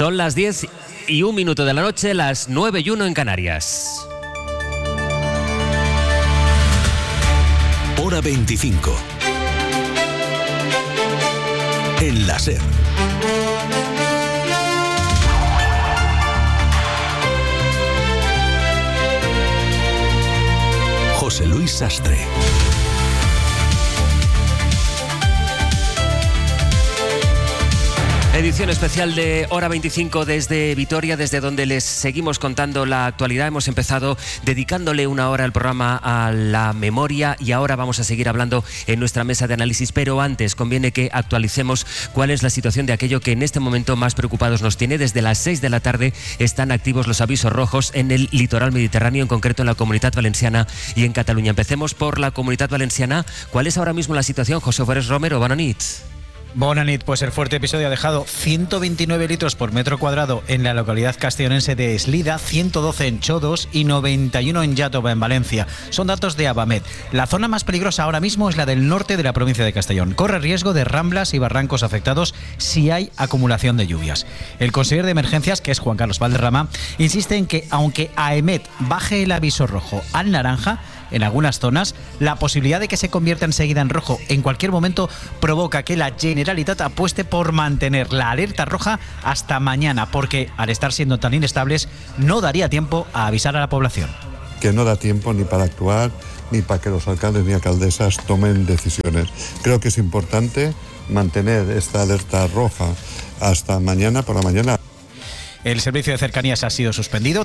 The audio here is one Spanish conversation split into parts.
Son las 10:01 de la noche, las 9:01 en Canarias. Hora 25. En la SER. José Luis Sastre. Edición especial de Hora 25 desde Vitoria, desde donde les seguimos contando la actualidad. Hemos empezado dedicándole una hora al programa a la memoria y ahora vamos a seguir hablando en nuestra mesa de análisis. Pero antes conviene que actualicemos cuál es la situación de aquello que en este momento más preocupados nos tiene. Desde las 6 de la tarde están activos los avisos rojos en el litoral mediterráneo, en concreto en la Comunitat Valenciana y en Cataluña. Empecemos por la Comunitat Valenciana. ¿Cuál es ahora mismo la situación? José Forés Romero, bona nit. Bona nit, pues el fuerte episodio ha dejado 129 litros por metro cuadrado en la localidad castellonense de Eslida, 112 en Chodos y 91 en Iàtova, en Valencia. Son datos de Abamet. La zona más peligrosa ahora mismo es la del norte de la provincia de Castellón. Corre riesgo de ramblas y barrancos afectados si hay acumulación de lluvias. El consejero de emergencias, que es Juan Carlos Valderrama, insiste en que aunque AEMET baje el aviso rojo al naranja, en algunas zonas, la posibilidad de que se convierta enseguida en rojo en cualquier momento provoca que la Generalitat apueste por mantener la alerta roja hasta mañana, porque al estar siendo tan inestables no daría tiempo a avisar a la población. Que no da tiempo ni para actuar, ni para que los alcaldes ni alcaldesas tomen decisiones. Creo que es importante mantener esta alerta roja hasta mañana por la mañana. El servicio de cercanías ha sido suspendido,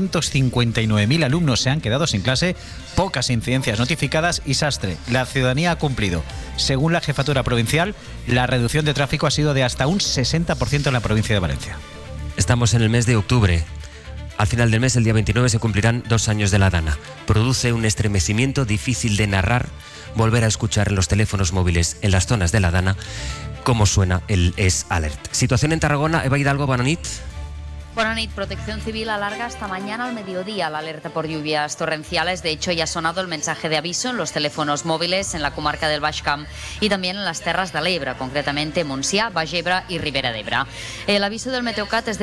359.000 alumnos se han quedado sin clase, pocas incidencias notificadas y Sastre. La ciudadanía ha cumplido. Según la jefatura provincial, la reducción de tráfico ha sido de hasta un 60% en la provincia de Valencia. Estamos en el mes de octubre. Al final del mes, el día 29, se cumplirán 2 años de la Dana. Produce un estremecimiento difícil de narrar, volver a escuchar en los teléfonos móviles en las zonas de la Dana cómo suena el Es Alert. Situación en Tarragona, Eva Hidalgo, bona nit. Buenas noches. Protección Civil alarga hasta mañana al mediodía la alerta por lluvias torrenciales. De hecho, ya ha sonado el mensaje de aviso en los teléfonos móviles en la comarca del Baix Camp y también en las Terras de l'Ebre, concretamente Montsià, Baix Ebre y Ribera d'Ebre. El aviso del Meteocat es de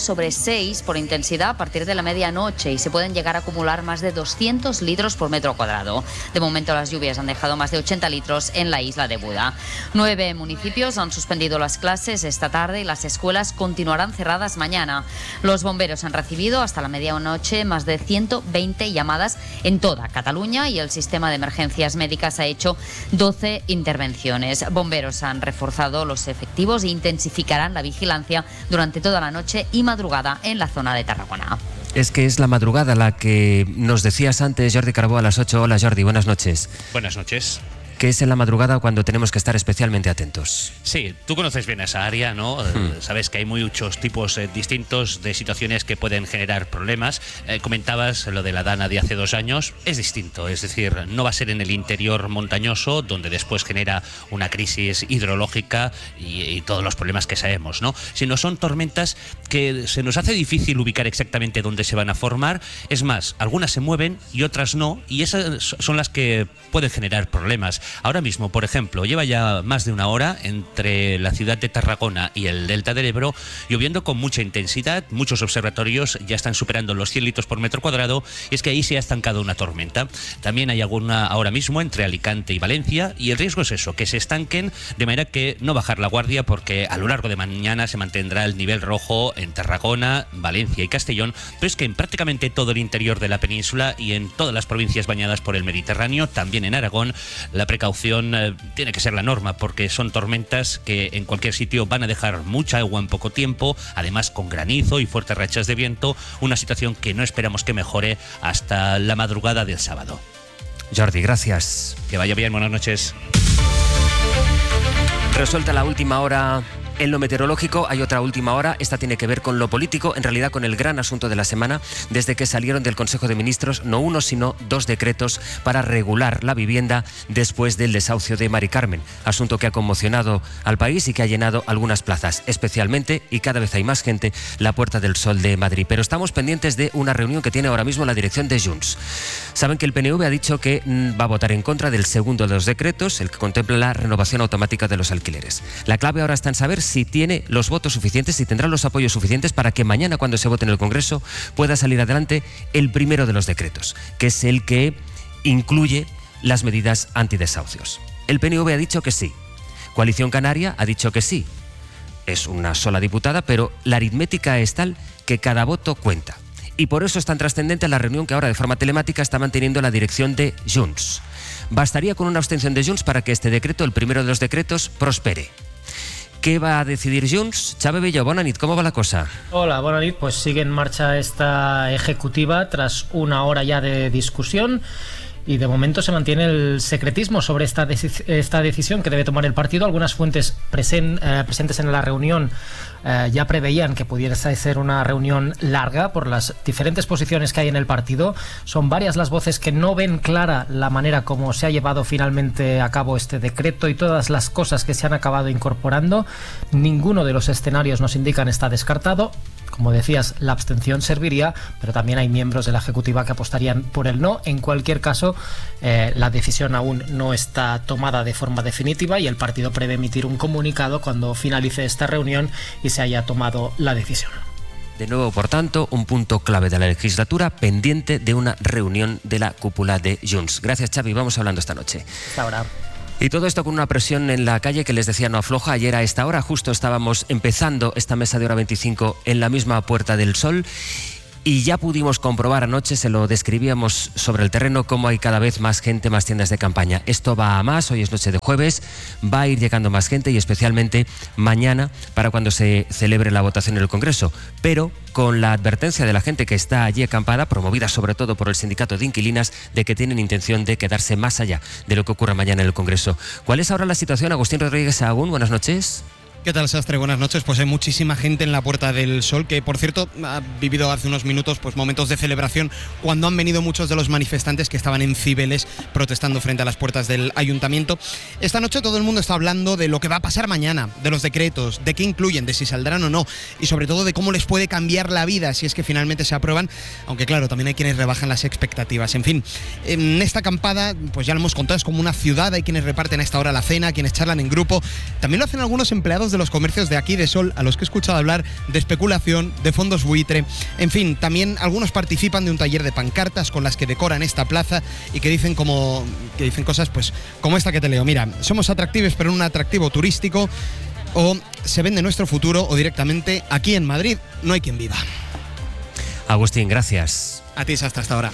5/6 por intensidad a partir de la medianoche y se pueden llegar a acumular más de 200 litros por metro cuadrado. De momento, las lluvias han dejado más de 80 litros en la isla de Buda. 9 municipios han suspendido las clases esta tarde y las escuelas continuarán cerradas mañana. Los bomberos han recibido hasta la medianoche más de 120 llamadas en toda Cataluña y el sistema de emergencias médicas ha hecho 12 intervenciones. Bomberos han reforzado los efectivos e intensificarán la vigilancia durante toda la noche y madrugada en la zona de Tarragona. Es que es la madrugada la que nos decías antes, Jordi Carbó, a las 8. Hola, Jordi, buenas noches. Buenas noches. Que es en la madrugada cuando tenemos que estar especialmente atentos. Sí, tú conoces bien esa área, ¿no? Sabes que hay muchos tipos distintos de situaciones que pueden generar problemas. Comentabas lo de la Dana de hace 2 años. Es distinto, es decir, no va a ser en el interior montañoso, donde después genera una crisis hidrológica y todos los problemas que sabemos, ¿no? Sino son tormentas que se nos hace difícil ubicar exactamente dónde se van a formar. Es más, algunas se mueven y otras no, y esas son las que pueden generar problemas. Ahora mismo, por ejemplo, lleva ya más de 1 hora entre la ciudad de Tarragona y el delta del Ebro, lloviendo con mucha intensidad. Muchos observatorios ya están superando los 100 litros por metro cuadrado, y es que ahí se ha estancado una tormenta. También hay alguna ahora mismo entre Alicante y Valencia, y el riesgo es eso, que se estanquen, de manera que no bajar la guardia, porque a lo largo de mañana se mantendrá el nivel rojo en Tarragona, Valencia y Castellón, pero es que en prácticamente todo el interior de la península y en todas las provincias bañadas por el Mediterráneo, también en Aragón, la precaución tiene que ser la norma, porque son tormentas que en cualquier sitio van a dejar mucha agua en poco tiempo, además con granizo y fuertes rachas de viento, una situación que no esperamos que mejore hasta la madrugada del sábado. Jordi, gracias. Que vaya bien, buenas noches. Resuelta la última hora en lo meteorológico, hay otra última hora. Esta tiene que ver con lo político, en realidad con el gran asunto de la semana, desde que salieron del Consejo de Ministros no 1, sino 2 decretos para regular la vivienda después del desahucio de Mari Carmen. Asunto que ha conmocionado al país y que ha llenado algunas plazas, especialmente, y cada vez hay más gente, la Puerta del Sol de Madrid. Pero estamos pendientes de una reunión que tiene ahora mismo la dirección de Junts. Saben que el PNV ha dicho que va a votar en contra del segundo de los decretos, el que contempla la renovación automática de los alquileres. La clave ahora está en saber si tiene los votos suficientes, si tendrá los apoyos suficientes para que mañana, cuando se vote en el Congreso, pueda salir adelante el primero de los decretos, que es el que incluye las medidas antidesahucios. El PNV ha dicho que sí. Coalición Canaria ha dicho que sí. Es una sola diputada, pero la aritmética es tal que cada voto cuenta. Y por eso es tan trascendente la reunión que ahora de forma telemática está manteniendo la dirección de Junts. Bastaría con una abstención de Junts para que este decreto, el primero de los decretos, prospere. ¿Qué va a decidir Junts? Xavi Bello, bona nit, ¿cómo va la cosa? Hola, bona nit. Pues sigue en marcha esta ejecutiva tras una hora ya de discusión. Y de momento se mantiene el secretismo sobre esta decisión que debe tomar el partido. Algunas fuentes presentes en la reunión ya preveían que pudiera ser una reunión larga por las diferentes posiciones que hay en el partido. Son varias las voces que no ven clara la manera como se ha llevado finalmente a cabo este decreto y todas las cosas que se han acabado incorporando. Ninguno de los escenarios nos indican está descartado. Como decías, la abstención serviría, pero también hay miembros de la Ejecutiva que apostarían por el no. En cualquier caso, la decisión aún no está tomada de forma definitiva y el partido prevé emitir un comunicado cuando finalice esta reunión y se haya tomado la decisión. De nuevo, por tanto, un punto clave de la legislatura pendiente de una reunión de la cúpula de Junts. Gracias, Xavi. Vamos hablando esta noche. Hasta ahora. Y todo esto con una presión en la calle que les decía no afloja. Ayer a esta hora justo estábamos empezando esta mesa de hora 25 en la misma Puerta del Sol y ya pudimos comprobar anoche, se lo describíamos sobre el terreno, cómo hay cada vez más gente, más tiendas de campaña. Esto va a más, hoy es noche de jueves, va a ir llegando más gente y especialmente mañana para cuando se celebre la votación en el Congreso. Pero con la advertencia de la gente que está allí acampada, promovida sobre todo por el sindicato de inquilinas, de que tienen intención de quedarse más allá de lo que ocurra mañana en el Congreso. ¿Cuál es ahora la situación? Agustín Rodríguez Sahagún, buenas noches. ¿Qué tal, Sastre? Buenas noches. Pues hay muchísima gente en la Puerta del Sol, que por cierto ha vivido hace unos minutos pues momentos de celebración cuando han venido muchos de los manifestantes que estaban en Cibeles protestando frente a las puertas del ayuntamiento. Esta noche todo el mundo está hablando de lo que va a pasar mañana, de los decretos, de qué incluyen, de si saldrán o no y sobre todo de cómo les puede cambiar la vida si es que finalmente se aprueban, aunque claro, también hay quienes rebajan las expectativas. En fin, en esta acampada, pues ya lo hemos contado, es como una ciudad, hay quienes reparten a esta hora la cena, quienes charlan en grupo, también lo hacen algunos empleados de los comercios de aquí de Sol, a los que he escuchado hablar de especulación, de fondos buitre. En fin, también algunos participan de un taller de pancartas con las que decoran esta plaza y que dicen cosas pues como esta que te leo. Mira, somos atractivos pero en un atractivo turístico, o se vende nuestro futuro, o directamente aquí en Madrid no hay quien viva. Agustín, gracias. A ti, hasta ahora.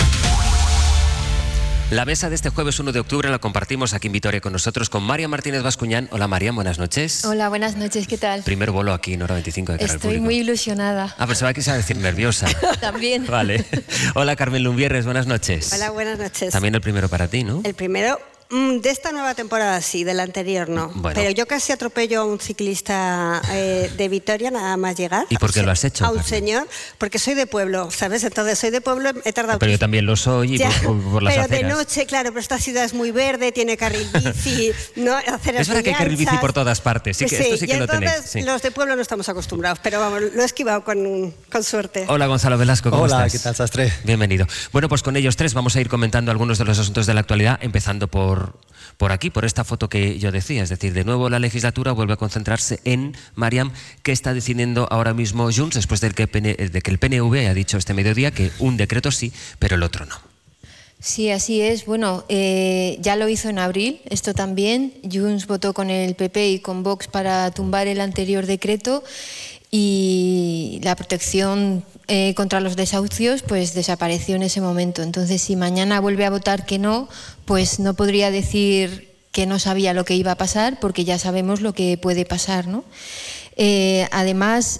La mesa de este jueves 1 de octubre la compartimos aquí en Vitoria con nosotros, con Marian Martínez Bascuñán. Hola, Marian, buenas noches. Hola, buenas noches, ¿qué tal? Primer bolo aquí en Hora 25 de cara al público. Estoy muy ilusionada. Pensaba que se iba a decir nerviosa. También. Vale. Hola, Carmen Lumbierres, buenas noches. Hola, buenas noches. También el primero para ti, ¿no? El primero de esta nueva temporada sí, de la anterior no. Bueno. Pero yo casi atropello a un ciclista de Vitoria nada más llegar. ¿Y por qué lo has hecho, A un Carmen? señor, porque soy de pueblo, ¿sabes? Entonces soy de pueblo, he tardado... Pero yo también lo soy y Ya, por las pero aceras. de noche, claro, pero esta ciudad es muy verde, tiene carril bici, ¿no? Aceras Es verdad que hay carril bici anchas. por todas partes, sí, Pues que esto sí y que lo entonces tenéis. Sí. los de pueblo no estamos acostumbrados, pero vamos, lo he esquivado con suerte. Hola, Gonzalo Velasco, ¿cómo Hola, estás? ¿qué tal, Sastre? Bienvenido. Bueno, pues con ellos tres vamos a ir comentando algunos de los asuntos de la actualidad, empezando por aquí, por esta foto que yo decía. Es decir, de nuevo la legislatura vuelve a concentrarse en, Mariam, qué está decidiendo ahora mismo Junts después de que el PNV ha dicho este mediodía que un decreto sí, pero el otro no. Sí, así es. Bueno, ya lo hizo en abril, esto también. Junts votó con el PP y con Vox para tumbar el anterior decreto y la protección contra los desahucios pues desapareció en ese momento. Entonces, si mañana vuelve a votar que no, pues no podría decir que no sabía lo que iba a pasar, porque ya sabemos lo que puede pasar, ¿no? Además,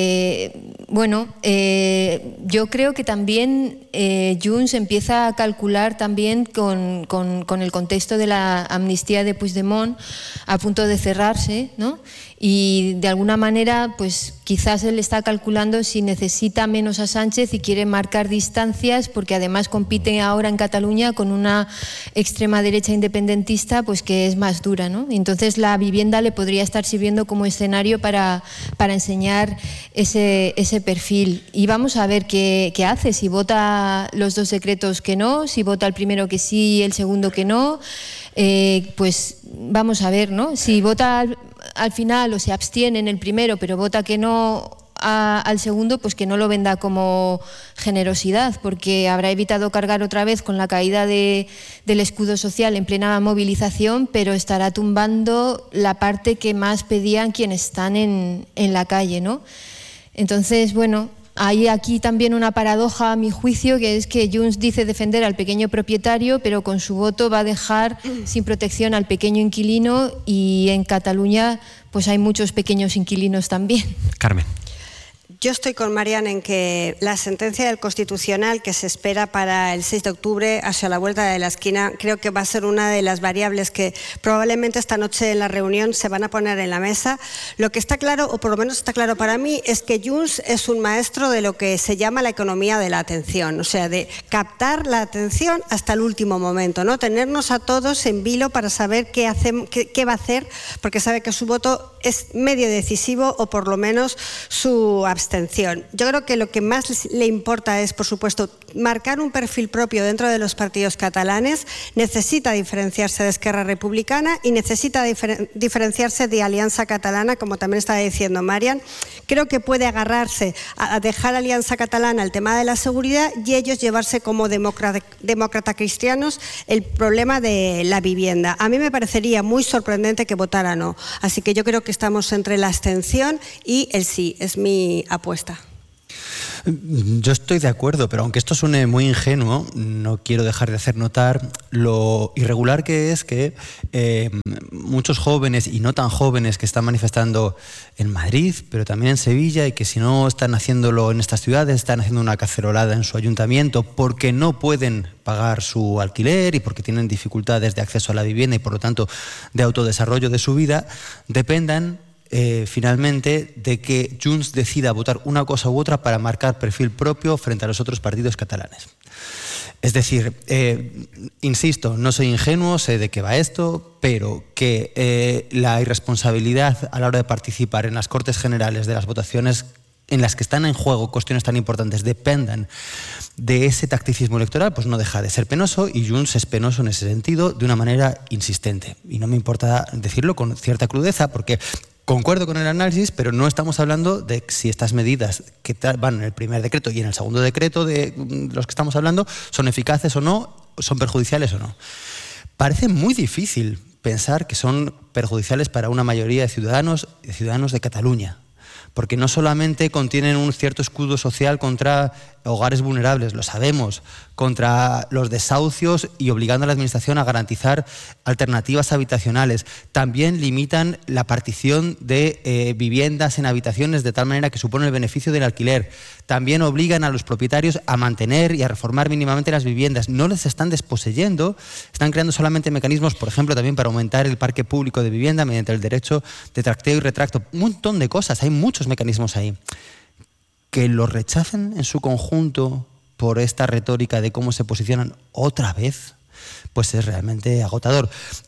yo creo que también Junts empieza a calcular también con el contexto de la amnistía de Puigdemont a punto de cerrarse, ¿no? Y de alguna manera, pues quizás él está calculando si necesita menos a Sánchez y quiere marcar distancias, porque además compite ahora en Cataluña con una extrema derecha independentista, pues que es más dura, ¿no? Entonces la vivienda le podría estar sirviendo como escenario para enseñar ese perfil. Y vamos a ver qué hace, si vota los dos decretos que no, si vota el primero que sí y el segundo que no. Pues vamos a ver, ¿no? Si vota al final o se abstiene en el primero, pero vota que no al segundo, pues que no lo venda como generosidad, porque habrá evitado cargar otra vez con la caída del escudo social en plena movilización, pero estará tumbando la parte que más pedían quienes están en la calle, ¿no? Entonces, bueno, hay aquí también una paradoja a mi juicio, que es que Junts dice defender al pequeño propietario, pero con su voto va a dejar sin protección al pequeño inquilino, y en Cataluña pues hay muchos pequeños inquilinos también. Carmen. Yo estoy con Marian en que la sentencia del Constitucional que se espera para el 6 de octubre, hacia la vuelta de la esquina, creo que va a ser una de las variables que probablemente esta noche en la reunión se van a poner en la mesa. Lo que está claro, o por lo menos está claro para mí, es que Junts es un maestro de lo que se llama la economía de la atención, o sea, de captar la atención hasta el último momento, ¿no? Tenernos a todos en vilo para saber qué va a hacer, porque sabe que su voto es medio decisivo, o por lo menos su abstención. Yo creo que lo que más le importa es, por supuesto, marcar un perfil propio dentro de los partidos catalanes. Necesita diferenciarse de Esquerra Republicana y necesita diferenciarse de Alianza Catalana, como también estaba diciendo Marian. Creo que puede agarrarse a dejar Alianza Catalana el tema de la seguridad y ellos llevarse como demócrata cristianos el problema de la vivienda. A mí me parecería muy sorprendente que votara no. Así que yo creo que estamos entre la abstención y el sí. Es mi apuesta. Yo estoy de acuerdo, pero aunque esto suene muy ingenuo, no quiero dejar de hacer notar lo irregular que es que muchos jóvenes y no tan jóvenes que están manifestando en Madrid, pero también en Sevilla, y que si no están haciéndolo en estas ciudades, están haciendo una cacerolada en su ayuntamiento porque no pueden pagar su alquiler y porque tienen dificultades de acceso a la vivienda y por lo tanto de autodesarrollo de su vida, dependan finalmente de que Junts decida votar una cosa u otra para marcar perfil propio frente a los otros partidos catalanes. Es decir, insisto, no soy ingenuo, sé de qué va esto, pero que la irresponsabilidad a la hora de participar en las Cortes Generales de las votaciones en las que están en juego cuestiones tan importantes dependan de ese tacticismo electoral, pues no deja de ser penoso, y Junts es penoso en ese sentido de una manera insistente. Y no me importa decirlo con cierta crudeza, porque concuerdo con el análisis, pero no estamos hablando de si estas medidas que van en el primer decreto y en el segundo decreto de los que estamos hablando son eficaces o no, son perjudiciales o no. Parece muy difícil pensar que son perjudiciales para una mayoría de ciudadanos de Cataluña, porque no solamente contienen un cierto escudo social contra hogares vulnerables, lo sabemos, contra los desahucios y obligando a la Administración a garantizar alternativas habitacionales. También limitan la partición de viviendas en habitaciones de tal manera que supone el beneficio del alquiler. También obligan a los propietarios a mantener y a reformar mínimamente las viviendas. No les están desposeyendo, están creando solamente mecanismos, por ejemplo, también para aumentar el parque público de vivienda mediante el derecho de tracteo y retracto. Un montón de cosas, hay muchos mecanismos ahí. Que los rechacen en su conjunto por esta retórica de cómo se posicionan otra vez, pues es realmente agotador.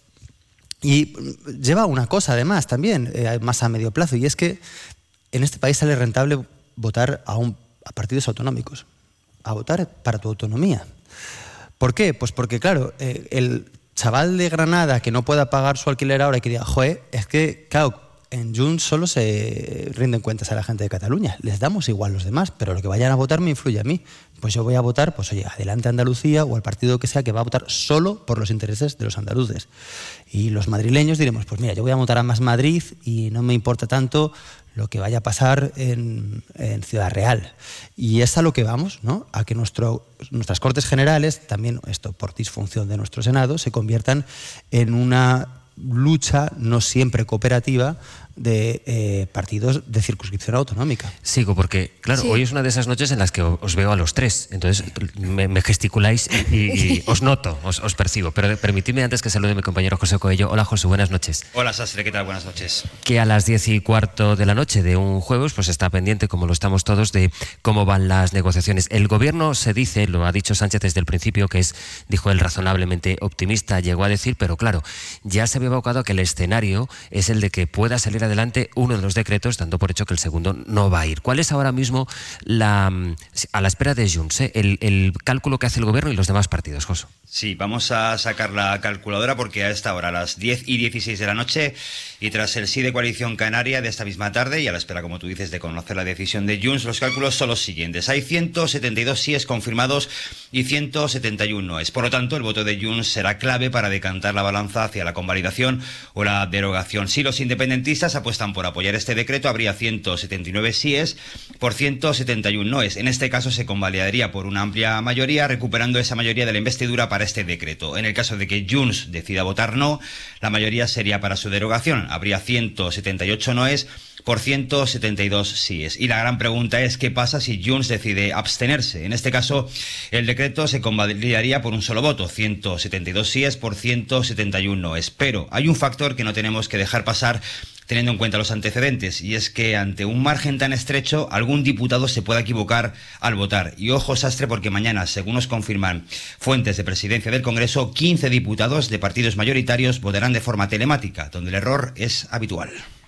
Y lleva una cosa además también, más a medio plazo, y es que en este país sale rentable votar a partidos autonómicos, a votar para tu autonomía. ¿Por qué? Pues porque, claro, el chaval de Granada que no pueda pagar su alquiler ahora y que diga, joder, es que, claro, en Junts solo se rinden cuentas a la gente de Cataluña. Les damos igual los demás, pero lo que vayan a votar me influye a mí. Pues yo voy a votar, pues oye, Adelante Andalucía o al partido que sea que va a votar solo por los intereses de los andaluces. Y los madrileños diremos, pues mira, yo voy a votar a Más Madrid y no me importa tanto lo que vaya a pasar en Ciudad Real. Y es a lo que vamos, ¿no? A que nuestras Cortes Generales, también esto por disfunción de nuestro Senado, se conviertan en una lucha no siempre cooperativa de partidos de circunscripción autonómica. Sigo, porque, claro, sí. Hoy es una de esas noches en las que os veo a los tres, entonces me gesticuláis y os noto, os percibo. Pero permitidme antes que salude mi compañero José Coello. Hola, José, buenas noches. Hola, Sastre, ¿qué tal? Buenas noches. Que a las 10:15 de la noche de un jueves, pues está pendiente, como lo estamos todos, de cómo van las negociaciones. El gobierno se dice, lo ha dicho Sánchez desde el principio, que es, dijo él, razonablemente optimista, llegó a decir, pero claro, ya se había evocado que el escenario es el de que pueda salir adelante uno de los decretos, dando por hecho que el segundo no va a ir. ¿Cuál es ahora mismo a la espera de Junts, el cálculo que hace el gobierno y los demás partidos, Josu? Sí, vamos a sacar la calculadora porque a esta hora, a las 10:16 de la noche, y tras el sí de Coalición Canaria de esta misma tarde, y a la espera, como tú dices, de conocer la decisión de Junts, los cálculos son los siguientes. Hay 172 síes confirmados y 171 noes. Por lo tanto, el voto de Junts será clave para decantar la balanza hacia la convalidación o la derogación. Si los independentistas apuestan por apoyar este decreto, habría 179 síes por 171 noes. En este caso se convalidaría por una amplia mayoría, recuperando esa mayoría de la investidura para este decreto. En el caso de que Junts decida votar no, la mayoría sería para su derogación. Habría 178 noes por 172 síes. Y la gran pregunta es, ¿qué pasa si Junts decide abstenerse? En este caso, el decreto se convalidaría por un solo voto, 172 síes por 171 noes. Pero hay un factor que no tenemos que dejar pasar teniendo en cuenta los antecedentes, y es que ante un margen tan estrecho, algún diputado se pueda equivocar al votar. Y ojo, Sastre, porque mañana, según nos confirman fuentes de presidencia del Congreso, 15 diputados de partidos mayoritarios votarán de forma telemática, donde el error es habitual.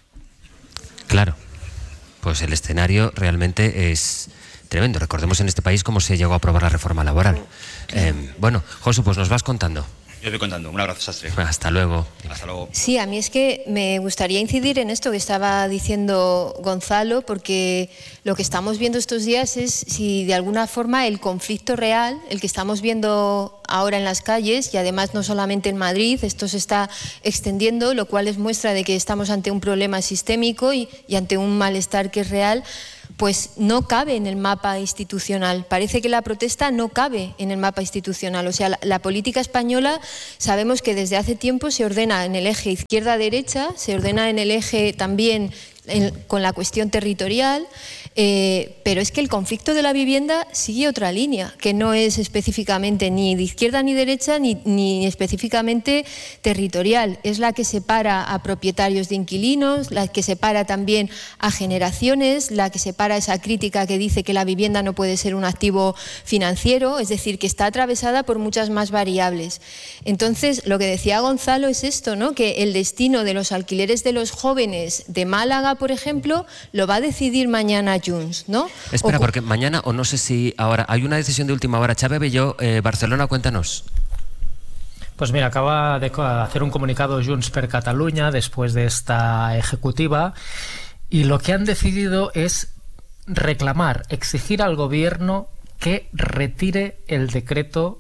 Claro, pues el escenario realmente es tremendo. Recordemos en este país cómo se llegó a aprobar la reforma laboral. Bueno, Josu, pues nos vas contando. Yo estoy contando. Un abrazo, Sastre. Hasta luego. Hasta luego. Sí, a mí es que me gustaría incidir en esto que estaba diciendo Gonzalo, porque lo que estamos viendo estos días es si de alguna forma el conflicto real, el que estamos viendo ahora en las calles, y además no solamente en Madrid, esto se está extendiendo, lo cual es muestra de que estamos ante un problema sistémico y ante un malestar que es real, pues no cabe en el mapa institucional. Parece que la protesta no cabe en el mapa institucional. O sea, la política española sabemos que desde hace tiempo se ordena en el eje izquierda-derecha, se ordena en el eje también con la cuestión territorial, pero es que el conflicto de la vivienda sigue otra línea, que no es específicamente ni de izquierda ni derecha, ni específicamente territorial. Es la que separa a propietarios de inquilinos, la que separa también a generaciones, la que separa esa crítica que dice que la vivienda no puede ser un activo financiero, es decir, que está atravesada por muchas más variables. Entonces, lo que decía Gonzalo es esto, ¿no? Que el destino de los alquileres de los jóvenes de Málaga, por ejemplo, lo va a decidir mañana Junts, ¿no? Espera, porque mañana, o no sé si ahora, hay una decisión de última hora. Xavi Abelló, Barcelona, cuéntanos. Pues mira, acaba de hacer un comunicado Junts per Catalunya después de esta ejecutiva, y lo que han decidido es reclamar, exigir al gobierno que retire el decreto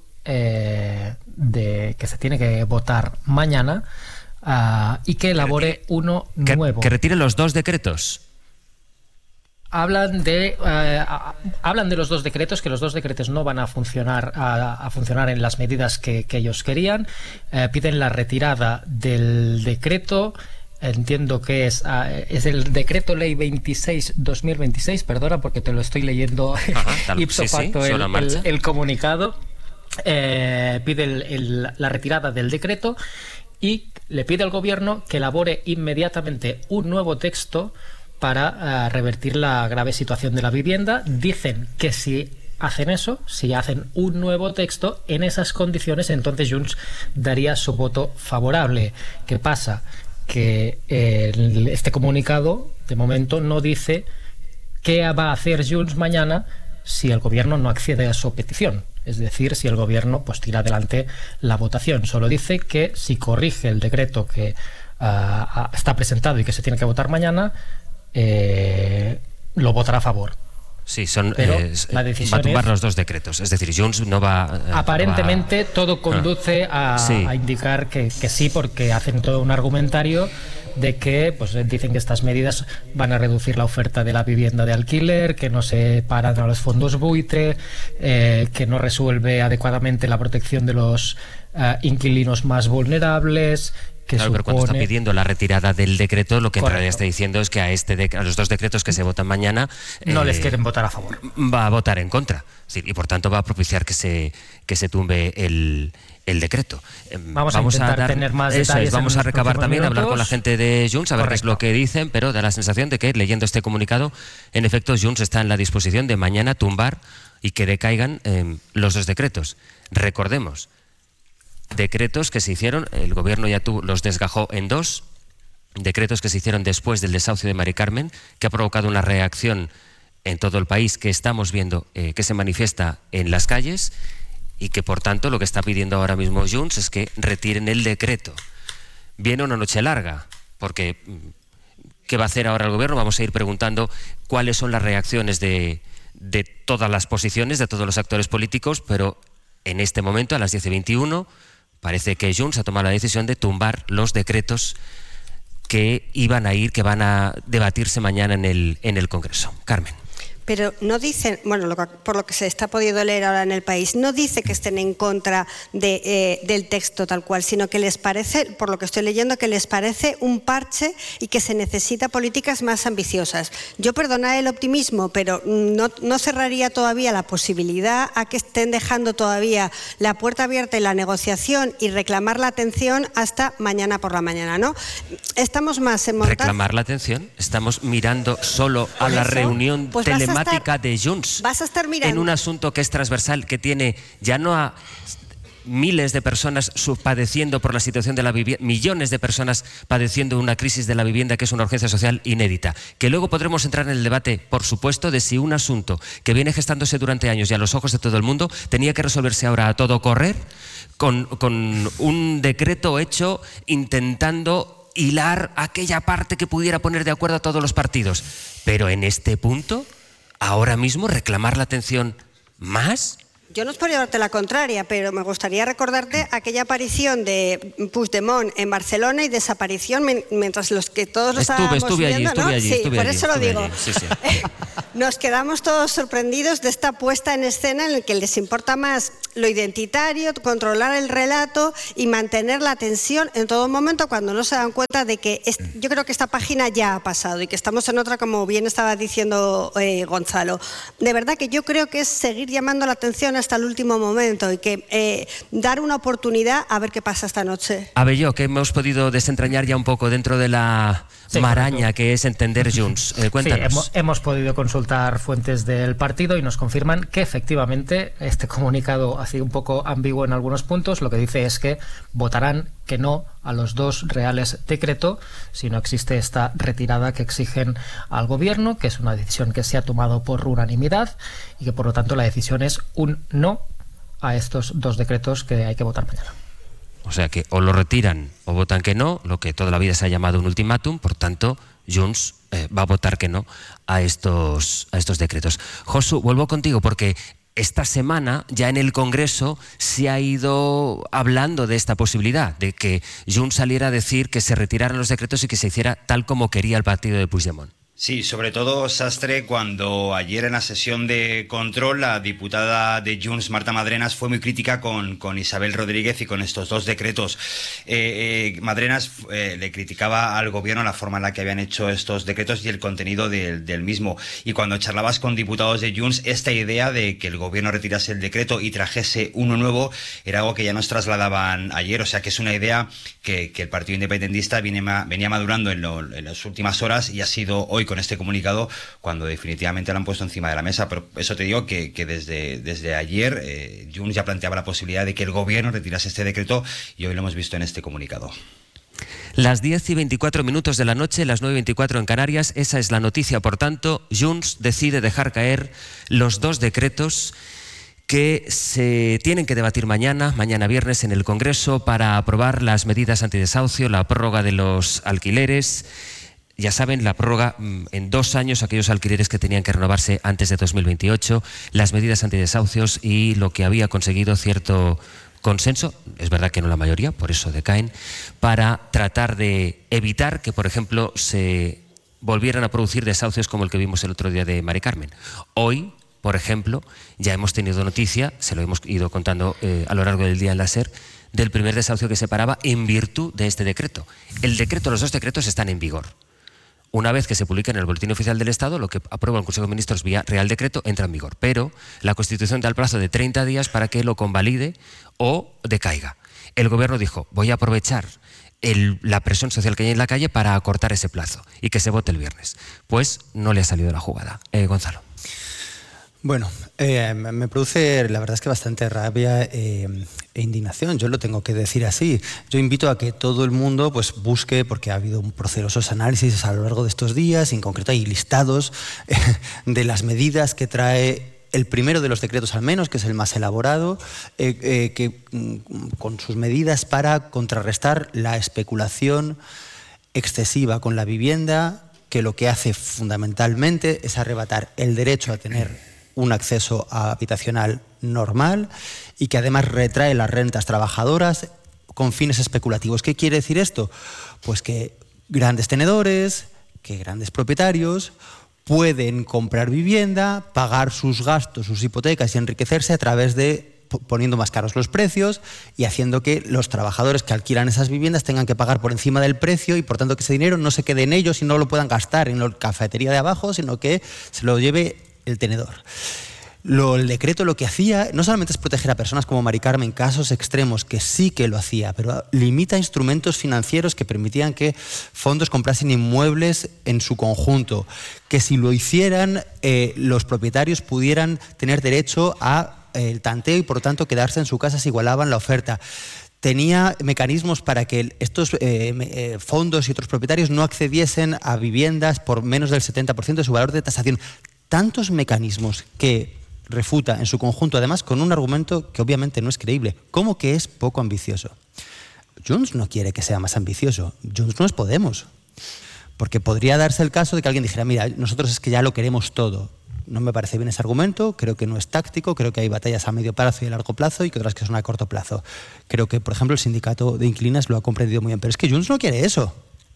que se tiene que votar mañana, y que elabore uno nuevo. ¿Que retire los dos decretos? Hablan de los dos decretos, que los dos decretos no van a funcionar en las medidas que ellos querían. Piden la retirada del decreto. Entiendo que es el decreto ley 26/2026, perdona porque te lo estoy leyendo ipso facto el comunicado. Pide la retirada del decreto y le pide al gobierno que elabore inmediatamente un nuevo texto para revertir la grave situación de la vivienda. Dicen que si hacen eso, si hacen un nuevo texto en esas condiciones, entonces Junts daría su voto favorable. ¿Qué pasa? Que este comunicado de momento no dice qué va a hacer Junts mañana si el gobierno no accede a su petición. Es decir, si el gobierno pues tira adelante la votación. Solo dice que si corrige el decreto que está presentado y que se tiene que votar mañana, lo votará a favor. Sí, la decisión va a tumbar los dos decretos. Es decir, Junts no va... aparentemente todo conduce a indicar que sí, porque hacen todo un argumentario de que pues dicen que estas medidas van a reducir la oferta de la vivienda de alquiler, que no se paran a los fondos buitre, que no resuelve adecuadamente la protección de los inquilinos más vulnerables. Claro, pero cuando está pidiendo la retirada del decreto, lo que en realidad está diciendo es que a los dos decretos que se votan mañana no les quieren votar a favor. Va a votar en contra. Sí, y por tanto va a propiciar que se tumbe el decreto. Vamos a intentar tener más detalles. Vamos a recabar también, minutos. hablar con la gente de Junts, a ver qué es lo que dicen, pero da la sensación de que, leyendo este comunicado, en efecto Junts está en la disposición de mañana tumbar y que decaigan los dos decretos. Recordemos, decretos que se hicieron, el gobierno ya los desgajó en dos, decretos que se hicieron después del desahucio de Mari Carmen, que ha provocado una reacción en todo el país que estamos viendo que se manifiesta en las calles, y que por tanto lo que está pidiendo ahora mismo Junts es que retiren el decreto. Viene una noche larga, porque ¿qué va a hacer ahora el gobierno? Vamos a ir preguntando cuáles son las reacciones de todas las posiciones, de todos los actores políticos, pero en este momento, a las 10:21, parece que Junts ha tomado la decisión de tumbar los decretos que van a debatirse mañana en el Congreso. Carmen. Pero no dicen, bueno, por lo que se está pudiendo leer ahora en el país, no dice que estén en contra del texto tal cual, sino que les parece, por lo que estoy leyendo, que les parece un parche y que se necesita políticas más ambiciosas. Yo perdona el optimismo, pero no cerraría todavía la posibilidad a que estén dejando todavía la puerta abierta en la negociación y reclamar la atención hasta mañana por la mañana, ¿no? Estamos más en montar... ¿Reclamar la atención? Estamos mirando solo a la reunión telemática de Junts. Vas a estar mirando en un asunto que es transversal, que tiene ya no a miles de personas padeciendo por la situación de la vivienda, millones de personas padeciendo una crisis de la vivienda que es una urgencia social inédita. Que luego podremos entrar en el debate, por supuesto, de si un asunto que viene gestándose durante años y a los ojos de todo el mundo tenía que resolverse ahora a todo correr con un decreto hecho intentando hilar aquella parte que pudiera poner de acuerdo a todos los partidos. Pero en este punto, ahora mismo, reclamar la atención más... Yo no es por llevarte la contraria, pero me gustaría recordarte aquella aparición de Puigdemont en Barcelona y desaparición mientras los que todos lo estábamos viendo, ¿no? Sí, por eso lo digo. Sí. Nos quedamos todos sorprendidos de esta puesta en escena en la que les importa más lo identitario, controlar el relato y mantener la tensión en todo momento, cuando no se dan cuenta de que yo creo que esta página ya ha pasado y que estamos en otra, como bien estaba diciendo Gonzalo. De verdad que yo creo que es seguir llamando la atención hasta el último momento y que dar una oportunidad a ver qué pasa esta noche. Abelló, que hemos podido desentrañar ya un poco dentro de la maraña que es entender Junts. Cuéntanos. Sí, hemos podido consultar fuentes del partido y nos confirman que efectivamente este comunicado ha sido un poco ambiguo en algunos puntos. Lo que dice es que votarán que no a los 2 reales decreto si no existe esta retirada que exigen al gobierno, que es una decisión que se ha tomado por unanimidad y que por lo tanto la decisión es un no a estos 2 decretos que hay que votar mañana. O sea que o lo retiran o votan que no, lo que toda la vida se ha llamado un ultimátum. Por tanto, Junts va a votar que no a estos decretos. Josu, vuelvo contigo porque esta semana ya en el Congreso se ha ido hablando de esta posibilidad, de que Junts saliera a decir que se retiraran los decretos y que se hiciera tal como quería el partido de Puigdemont. Sí, sobre todo, Sastre, cuando ayer en la sesión de control la diputada de Junts, Marta Madrenas, fue muy crítica con Isabel Rodríguez y con estos 2 decretos. Madrenas le criticaba al gobierno la forma en la que habían hecho estos decretos y el contenido del mismo. Y cuando charlabas con diputados de Junts, esta idea de que el gobierno retirase el decreto y trajese uno nuevo era algo que ya nos trasladaban ayer. O sea que es una idea que el Partido Independentista venía madurando en las últimas horas y ha sido hoy con este comunicado cuando definitivamente lo han puesto encima de la mesa. Pero eso te digo que desde ayer Junts ya planteaba la posibilidad de que el gobierno retirase este decreto y hoy lo hemos visto en este comunicado. Las 10:24 de la noche, las 9:24 en Canarias, esa es la noticia. Por tanto, Junts decide dejar caer los 2 decretos que se tienen que debatir mañana viernes en el Congreso para aprobar las medidas antidesahucio, la prórroga de los alquileres. Ya saben, la prórroga en 2 años, aquellos alquileres que tenían que renovarse antes de 2028, las medidas antidesahucios y lo que había conseguido cierto consenso, es verdad que no la mayoría, por eso decaen, para tratar de evitar que, por ejemplo, se volvieran a producir desahucios como el que vimos el otro día de Mari Carmen. Hoy, por ejemplo, ya hemos tenido noticia, se lo hemos ido contando a lo largo del día en la SER, del primer desahucio que se paraba en virtud de este decreto. Los 2 decretos están en vigor. Una vez que se publica en el Boletín Oficial del Estado, lo que aprueba el Consejo de Ministros vía Real Decreto entra en vigor. Pero la Constitución da el plazo de 30 días para que lo convalide o decaiga. El Gobierno dijo, voy a aprovechar la presión social que hay en la calle para acortar ese plazo y que se vote el viernes. Pues no le ha salido la jugada. Gonzalo. Bueno, me produce la verdad es que bastante rabia e indignación, yo lo tengo que decir así. Yo invito a que todo el mundo pues busque, porque ha habido procelosos análisis a lo largo de estos días, en concreto hay listados de las medidas que trae el primero de los decretos al menos, que es el más elaborado, con sus medidas para contrarrestar la especulación excesiva con la vivienda, que lo que hace fundamentalmente es arrebatar el derecho a tener un acceso habitacional normal y que además retrae las rentas trabajadoras con fines especulativos. ¿Qué quiere decir esto? Pues que grandes tenedores, que grandes propietarios pueden comprar vivienda, pagar sus gastos, sus hipotecas y enriquecerse a través de poniendo más caros los precios y haciendo que los trabajadores que alquilan esas viviendas tengan que pagar por encima del precio y por tanto que ese dinero no se quede en ellos y no lo puedan gastar en la cafetería de abajo, sino que se lo lleve el tenedor. El decreto lo que hacía no solamente es proteger a personas como Mari Carmen en casos extremos, que sí que lo hacía, pero limita instrumentos financieros que permitían que fondos comprasen inmuebles en su conjunto, que si lo hicieran los propietarios pudieran tener derecho a el tanteo y por lo tanto quedarse en su casa si igualaban la oferta. Tenía mecanismos para que estos fondos y otros propietarios no accediesen a viviendas por menos del 70% de su valor de tasación. Tantos mecanismos que refuta en su conjunto, además con un argumento que obviamente no es creíble. ¿Cómo que es poco ambicioso? Junts no quiere que sea más ambicioso. Junts no es Podemos. Porque podría darse el caso de que alguien dijera, mira, nosotros es que ya lo queremos todo. No me parece bien ese argumento, creo que no es táctico, creo que hay batallas a medio plazo y a largo plazo y que otras que son a corto plazo. Creo que, por ejemplo, el sindicato de inquilinas lo ha comprendido muy bien, pero es que Junts no quiere eso.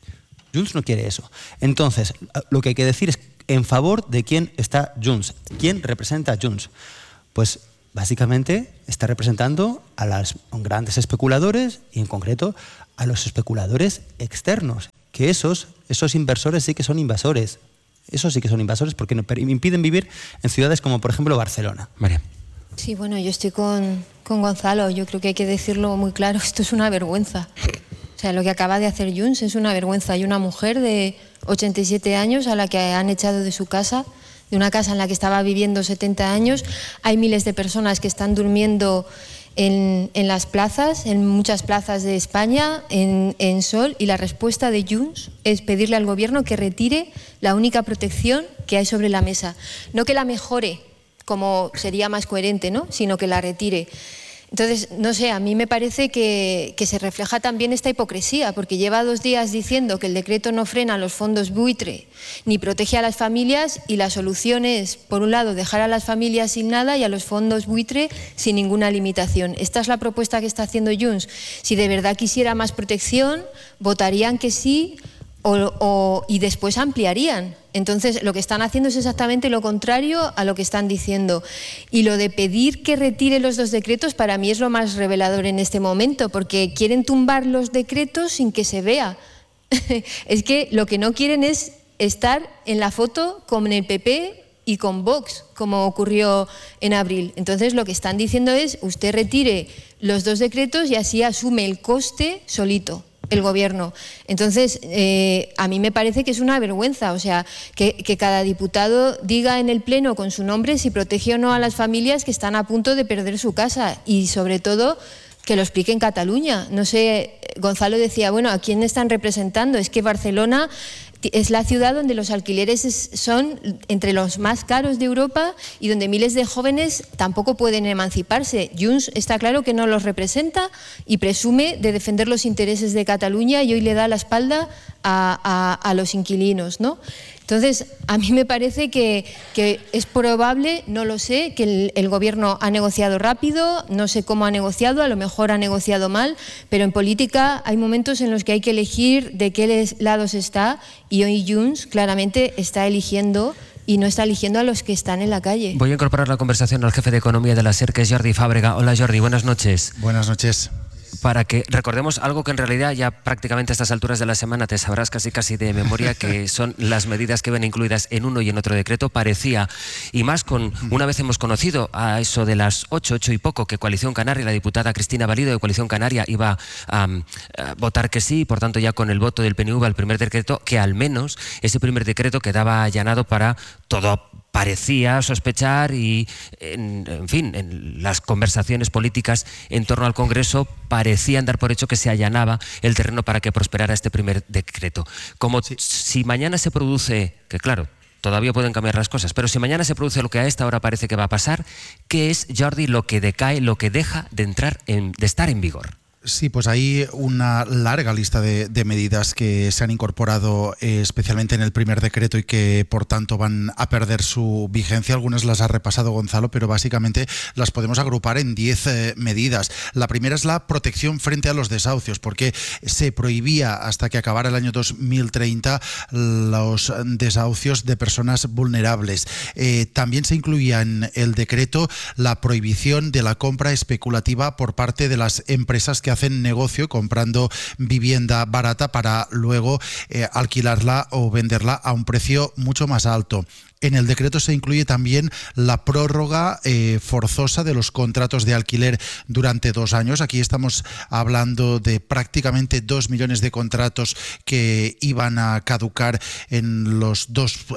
Junts no quiere eso. Entonces, lo que hay que decir es en favor de quién está Junts. ¿Quién representa a Junts? Pues básicamente está representando a los grandes especuladores y en concreto a los especuladores externos, que esos inversores sí que son invasores. Esos sí que son invasores porque impiden vivir en ciudades como, por ejemplo, Barcelona. María. Sí, bueno, yo estoy con Gonzalo. Yo creo que hay que decirlo muy claro. Esto es una vergüenza. O sea, lo que acaba de hacer Junts es una vergüenza. Hay una mujer de 87 años a la que han echado de su casa, de una casa en la que estaba viviendo 70 años. Hay miles de personas que están durmiendo en las plazas, en muchas plazas de España, en Sol, y la respuesta de Junts es pedirle al gobierno que retire la única protección que hay sobre la mesa. No que la mejore, como sería más coherente, ¿no?, sino que la retire. Entonces, no sé, a mí me parece que se refleja también esta hipocresía, porque lleva 2 días diciendo que el decreto no frena los fondos buitre ni protege a las familias, y la solución es, por un lado, dejar a las familias sin nada y a los fondos buitre sin ninguna limitación. Esta es la propuesta que está haciendo Junts. Si de verdad quisiera más protección, votarían que sí y después ampliarían. Entonces, lo que están haciendo es exactamente lo contrario a lo que están diciendo. Y lo de pedir que retire los 2 decretos para mí es lo más revelador en este momento, porque quieren tumbar los decretos sin que se vea. Es que lo que no quieren es estar en la foto con el PP y con Vox, como ocurrió en abril. Entonces, lo que están diciendo es, usted retire los 2 decretos y así asume el coste solito el gobierno. Entonces, a mí me parece que es una vergüenza, o sea, que cada diputado diga en el Pleno con su nombre si protege o no a las familias que están a punto de perder su casa, y sobre todo que lo explique en Cataluña. No sé, Gonzalo decía, bueno, ¿a quién están representando? Es que Barcelona es la ciudad donde los alquileres son entre los más caros de Europa y donde miles de jóvenes tampoco pueden emanciparse. Junts está claro que no los representa y presume de defender los intereses de Cataluña, y hoy le da la espalda a los inquilinos, ¿no? Entonces, a mí me parece que es probable, no lo sé, que el gobierno ha negociado rápido, no sé cómo ha negociado, a lo mejor ha negociado mal, pero en política hay momentos en los que hay que elegir de qué lado se está, y hoy Junts claramente está eligiendo y no está eligiendo a los que están en la calle. Voy a incorporar la conversación al jefe de economía de la SER, que es Jordi Fàbrega. Hola Jordi, buenas noches. Buenas noches. Para que recordemos algo que en realidad ya prácticamente a estas alturas de la semana te sabrás casi de memoria, que son las medidas que ven incluidas en uno y en otro decreto. Parecía, y más con una vez hemos conocido a eso de las 8 y poco, que Coalición Canaria, la diputada Cristina Valido de Coalición Canaria iba a votar que sí, y por tanto ya con el voto del PNV al primer decreto, que al menos ese primer decreto quedaba allanado para todo. Parecía sospechar, y en fin, en las conversaciones políticas en torno al Congreso parecían dar por hecho que se allanaba el terreno para que prosperara este primer decreto. Como si mañana se produce, que claro, todavía pueden cambiar las cosas. Pero si mañana se produce lo que a esta hora parece que va a pasar, ¿qué es, Jordi, lo que decae, lo que deja de estar en vigor? Sí, pues hay una larga lista de medidas que se han incorporado especialmente en el primer decreto y que por tanto van a perder su vigencia. Algunas las ha repasado Gonzalo, pero básicamente las podemos agrupar en 10 medidas. La primera es la protección frente a los desahucios, porque se prohibía hasta que acabara el año 2030 los desahucios de personas vulnerables. También se incluía en el decreto la prohibición de la compra especulativa por parte de las empresas que hacen negocio comprando vivienda barata para luego alquilarla o venderla a un precio mucho más alto. En el decreto se incluye también la prórroga forzosa de los contratos de alquiler durante 2 años. Aquí estamos hablando de prácticamente 2 millones de contratos que iban a caducar en los 2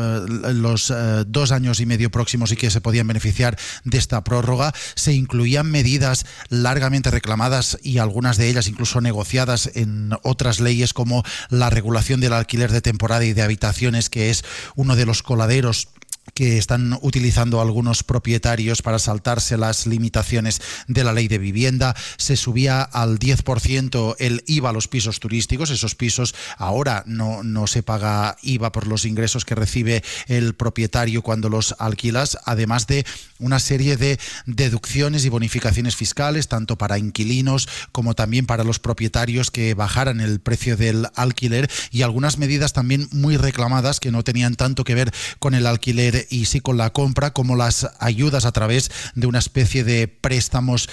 años y medio próximos y que se podían beneficiar de esta prórroga. Se incluían medidas largamente reclamadas y algunas de ellas incluso negociadas en otras leyes, como la regulación del alquiler de temporada y de habitaciones, que es uno de los coladeros que están utilizando algunos propietarios para saltarse las limitaciones de la ley de vivienda. Se subía al 10% el IVA a los pisos turísticos. Esos pisos ahora no se paga IVA por los ingresos que recibe el propietario cuando los alquilas, además de una serie de deducciones y bonificaciones fiscales, tanto para inquilinos como también para los propietarios, que bajaran el precio del alquiler, y algunas medidas también muy reclamadas que no tenían tanto que ver con el alquiler y sí con la compra, como las ayudas a través de una especie de préstamos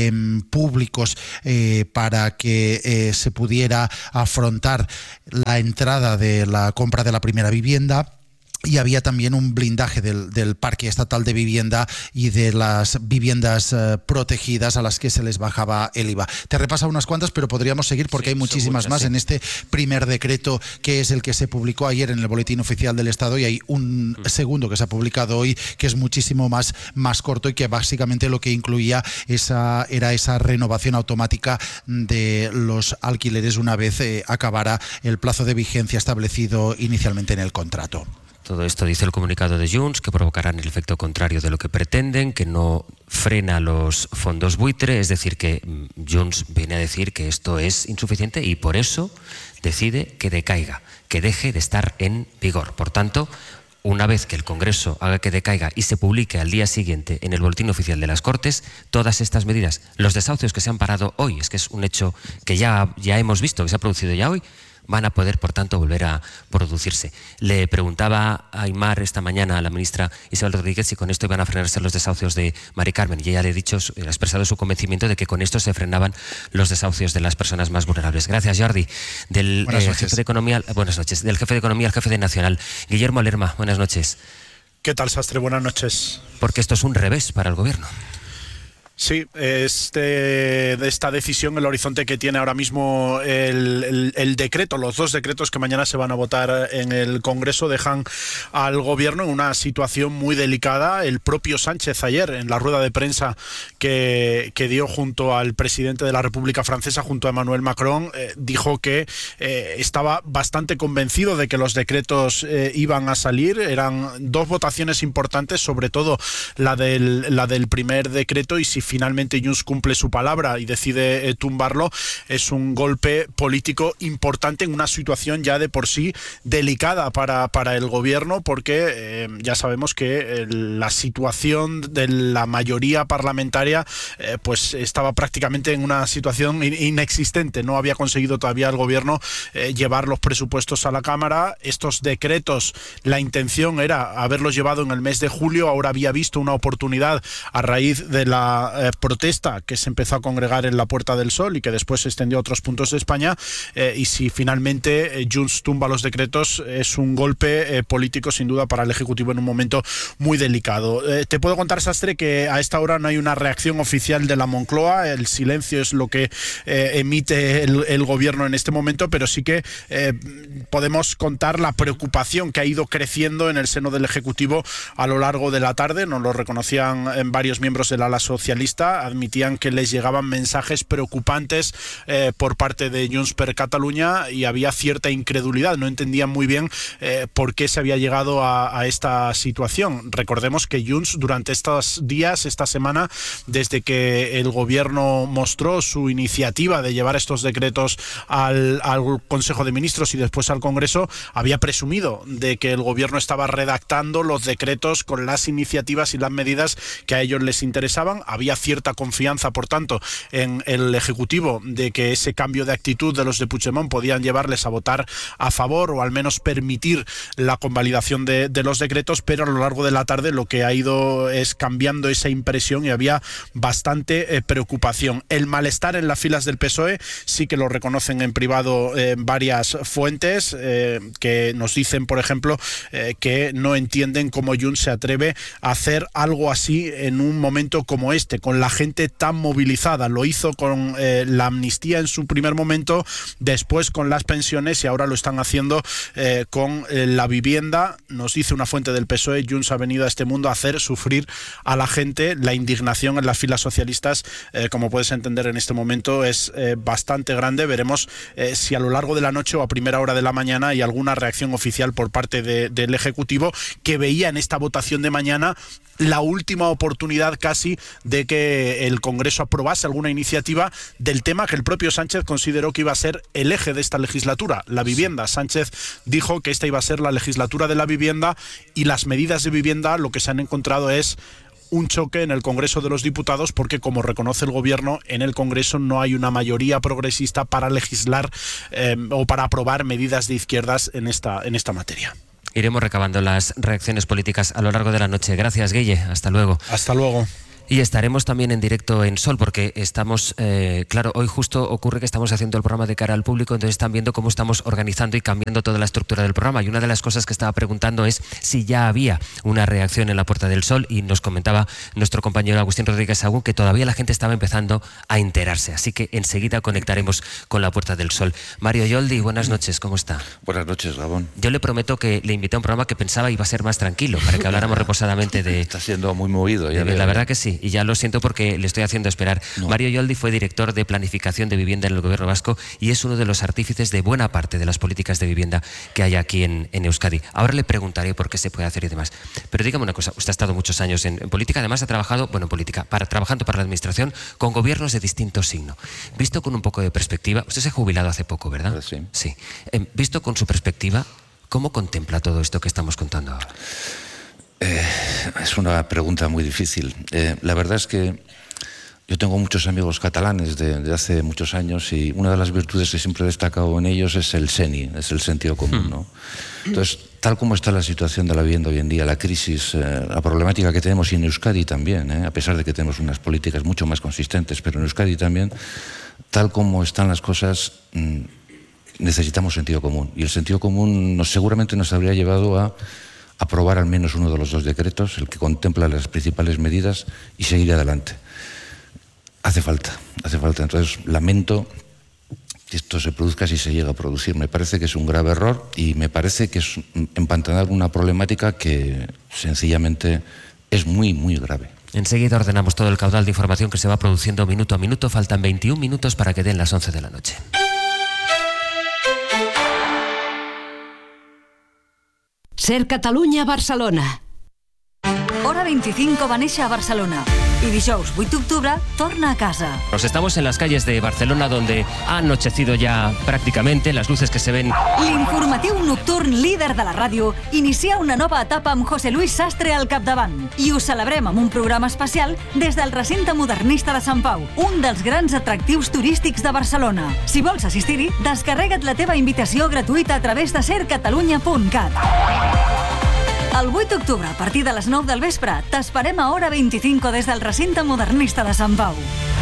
públicos para que se pudiera afrontar la entrada de la compra de la primera vivienda. Y había también un blindaje del parque estatal de vivienda y de las viviendas protegidas a las que se les bajaba el IVA. Te repasa unas cuantas, pero podríamos seguir porque hay muchísimas más en este primer decreto, que es el que se publicó ayer en el Boletín Oficial del Estado, y hay un segundo que se ha publicado hoy que es muchísimo más corto y que básicamente lo que incluía era esa renovación automática de los alquileres una vez acabara el plazo de vigencia establecido inicialmente en el contrato. Todo esto, dice el comunicado de Junts, que provocarán el efecto contrario de lo que pretenden, que no frena los fondos buitre, es decir, que Junts viene a decir que esto es insuficiente y por eso decide que decaiga, que deje de estar en vigor. Por tanto, una vez que el Congreso haga que decaiga y se publique al día siguiente en el Boletín Oficial de las Cortes, todas estas medidas, los desahucios que se han parado hoy, es que es un hecho que ya hemos visto, que se ha producido ya hoy, van a poder, por tanto, volver a producirse. Le preguntaba a Aimar esta mañana a la ministra Isabel Rodríguez si con esto iban a frenarse los desahucios de Mari Carmen, y ella le ha expresado su convencimiento de que con esto se frenaban los desahucios de las personas más vulnerables. Gracias, Jordi. Del jefe de Economía, buenas noches. Del jefe de Economía al jefe de Nacional, Guillermo Lerma, buenas noches. ¿Qué tal, Sastre? Buenas noches. Porque esto es un revés para el Gobierno. Sí, de esta decisión, el horizonte que tiene ahora mismo el decreto, los 2 decretos que mañana se van a votar en el Congreso, dejan al Gobierno en una situación muy delicada. El propio Sánchez ayer, en la rueda de prensa que dio junto al presidente de la República Francesa, junto a Emmanuel Macron, dijo que estaba bastante convencido de que los decretos iban a salir. Eran 2 votaciones importantes, sobre todo la del primer decreto, y si finalmente Junts cumple su palabra y decide tumbarlo, es un golpe político importante en una situación ya de por sí delicada para el Gobierno, porque ya sabemos que la situación de la mayoría parlamentaria pues estaba prácticamente en una situación inexistente. No había conseguido todavía el Gobierno llevar los presupuestos a la Cámara. Estos decretos, la intención era haberlos llevado en el mes de julio. Ahora había visto una oportunidad a raíz de la protesta que se empezó a congregar en la Puerta del Sol y que después se extendió a otros puntos de España, y si finalmente Junts tumba los decretos, es un golpe político sin duda para el Ejecutivo en un momento muy delicado. Te puedo contar, Sastre, que a esta hora no hay una reacción oficial de la Moncloa. El silencio es lo que emite el Gobierno en este momento, pero sí que podemos contar la preocupación que ha ido creciendo en el seno del Ejecutivo a lo largo de la tarde. Nos lo reconocían varios miembros del ala socialista Socialista admitían que les llegaban mensajes preocupantes por parte de Junts per Catalunya y había cierta incredulidad. No entendían muy bien por qué se había llegado a esta situación. Recordemos que Junts durante estos días, esta semana, desde que el gobierno mostró su iniciativa de llevar estos decretos al Consejo de Ministros y después al Congreso, había presumido de que el gobierno estaba redactando los decretos con las iniciativas y las medidas que a ellos les interesaban. Había cierta confianza, por tanto, en el Ejecutivo de que ese cambio de actitud de los de Puigdemont podían llevarles a votar a favor o al menos permitir la convalidación de los decretos, pero a lo largo de la tarde lo que ha ido es cambiando esa impresión y había bastante preocupación. El malestar en las filas del PSOE sí que lo reconocen en privado varias fuentes que nos dicen, por ejemplo, que no entienden cómo Junts se atreve a hacer algo así en un momento como este, con la gente tan movilizada. Lo hizo con la amnistía en su primer momento, después con las pensiones y ahora lo están haciendo con la vivienda. Nos dice una fuente del PSOE, Junts ha venido a este mundo a hacer sufrir a la gente. La indignación en las filas socialistas, como puedes entender en este momento, es bastante grande. Veremos si a lo largo de la noche o a primera hora de la mañana hay alguna reacción oficial por parte del Ejecutivo, que veía en esta votación de mañana la última oportunidad casi de que el Congreso aprobase alguna iniciativa del tema que el propio Sánchez consideró que iba a ser el eje de esta legislatura, la vivienda. Sánchez dijo que esta iba a ser la legislatura de la vivienda y las medidas de vivienda lo que se han encontrado es un choque en el Congreso de los Diputados porque, como reconoce el Gobierno, en el Congreso no hay una mayoría progresista para legislar o para aprobar medidas de izquierdas en esta materia. Iremos recabando las reacciones políticas a lo largo de la noche. Gracias, Guille. Hasta luego. Hasta luego. Y estaremos también en directo en Sol, porque estamos, claro, hoy justo ocurre que estamos haciendo el programa de cara al público, entonces están viendo cómo estamos organizando y cambiando toda la estructura del programa. Y una de las cosas que estaba preguntando es si ya había una reacción en la Puerta del Sol, y nos comentaba nuestro compañero Agustín Rodríguez Sagún que todavía la gente estaba empezando a enterarse. Así que enseguida conectaremos con la Puerta del Sol. Mario Yoldi, buenas noches, ¿cómo está? Buenas noches, Gabón. Yo le prometo que le invité a un programa que pensaba iba a ser más tranquilo, para que habláramos reposadamente de... Está siendo muy movido. Ya la verdad que sí. Y ya lo siento porque le estoy haciendo esperar. No. Mario Yoldi fue director de Planificación de Vivienda en el Gobierno vasco y es uno de los artífices de buena parte de las políticas de vivienda que hay aquí en Euskadi. Ahora le preguntaré por qué se puede hacer y demás. Pero dígame una cosa, usted ha estado muchos años en política, además ha trabajado, bueno, en política, trabajando para la administración con gobiernos de distinto signo. Visto con un poco de perspectiva, usted se ha jubilado hace poco, ¿verdad? Sí. Sí. Visto con su perspectiva, ¿cómo contempla todo esto que estamos contando ahora? Es una pregunta muy difícil. La verdad es que yo tengo muchos amigos catalanes de hace muchos años y una de las virtudes que siempre he destacado en ellos es el SENI, es el sentido común, ¿no? Entonces, tal como está la situación de la vivienda hoy en día, la crisis, la problemática que tenemos y en Euskadi también, a pesar de que tenemos unas políticas mucho más consistentes, pero en Euskadi también, tal como están las cosas, necesitamos sentido común. Y el sentido común seguramente nos habría llevado a aprobar al menos uno de los dos decretos, el que contempla las principales medidas, y seguir adelante. Hace falta. Entonces, lamento que esto se produzca si se llega a producir. Me parece que es un grave error y me parece que es empantanar una problemática que sencillamente es muy, muy grave. Enseguida ordenamos todo el caudal de información que se va produciendo minuto a minuto. Faltan 21 minutos para que den las 11 de la noche. Ser Catalunya, Barcelona. Hora 25 va néixer a Barcelona y dijous 8 d'octubre torna a casa. Nos estamos en las calles de Barcelona, donde ha anochecido ya prácticamente, las luces que se ven. L'informatiu nocturn líder de la ràdio inicia una nova etapa amb José Luis Sastre al capdavant i ho celebrem amb un programa especial des del recinte modernista de Sant Pau, un dels grans atractius turístics de Barcelona. Si vols assistir-hi, descarrega't la teva invitació gratuïta a través de sercatalunya.cat. El 8 d'octubre, a partir de les 9 del vespre, t'esperem a Hora 25 des del recinte modernista de Sant Pau.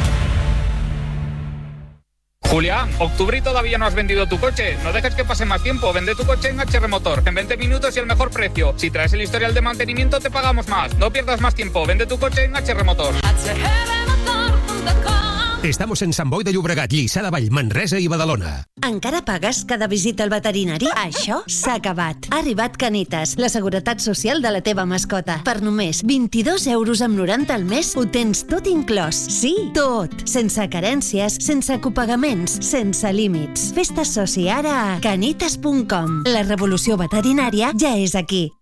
Julián, octubre y todavía no has vendido tu coche. No dejes que pase más tiempo. Vende tu coche en HR Motor. En 20 minutos y el mejor precio. Si traes el historial de mantenimiento, te pagamos más. No pierdas más tiempo. Vende tu coche en HR Motor. Estamos en Sant Boi de Llobregat, Lliçà de Vall, Manresa i Badalona. Encara pagues cada visita al veterinari? Això s'ha acabat. Ha arribat Canitas, la seguretat social de la teva mascota. Per només 22,90 € al mes ho tens tot inclòs. Sí, tot. Sense carències, sense copagaments, sense límits. Fes-te soci ara a canitas.com. La revolució veterinària ja és aquí.